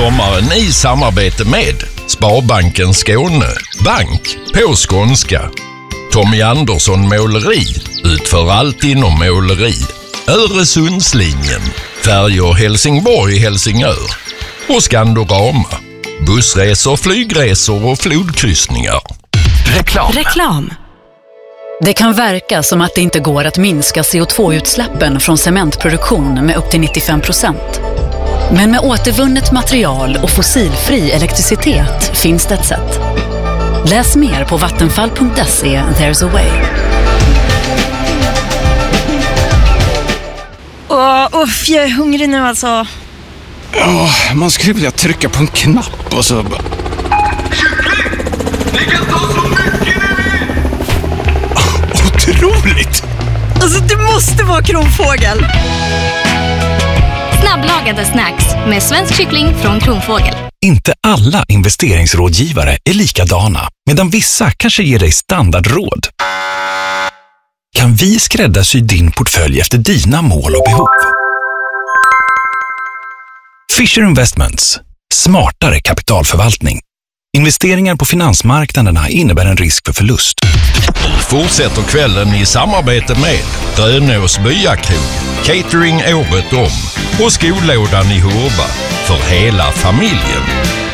sommaren i samarbete med Sparbanken Skåne, bank på skånska. Tommy Andersson Måleri, utför allt inom måleri. Öresundslinjen, färjor Helsingborg-Helsingör. Och Skandorama, bussresor, flygresor och flodkryssningar. Reklam. Det kan verka som att det inte går att minska CO2-utsläppen från cementproduktion med upp till 95%. Men med återvunnet material och fossilfri elektricitet finns det ett sätt. Läs mer på vattenfall.se. There's a way. Jag är hungrig nu alltså. Man skulle vilja trycka på en knapp och så... Ni kan ta så mycket ni vill! Otroligt! Alltså det måste vara Kronfågel. Snabblagade snacks med svensk kyckling från Kronfågel. Inte alla investeringsrådgivare är likadana, medan vissa kanske ger dig standardråd. Kan vi skräddarsy din portfölj efter dina mål och behov? Fisher Investments. Smartare kapitalförvaltning. Investeringar på finansmarknaderna innebär en risk för förlust. Fortsätter kvällen i samarbete med Grönås Byakrog, catering året om och skolådan i Hurba för hela familjen.